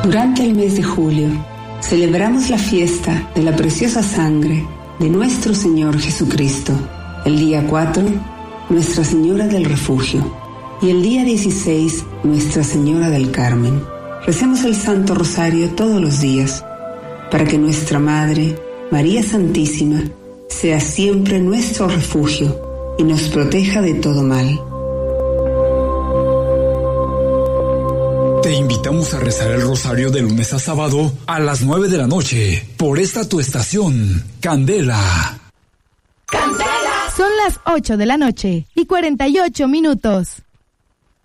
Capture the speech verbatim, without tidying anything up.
Durante el mes de julio, celebramos la fiesta de la preciosa sangre de nuestro Señor Jesucristo. El día cuatro, Nuestra Señora del Refugio. Y el día dieciséis, Nuestra Señora del Carmen. Recemos el Santo Rosario todos los días, para que nuestra Madre, María Santísima, sea siempre nuestro refugio y nos proteja de todo mal. Te invitamos a rezar el rosario de lunes a sábado a las nueve de la noche por esta tu estación, Candela. ¡Candela! Son las ocho de la noche y cuarenta y ocho minutos.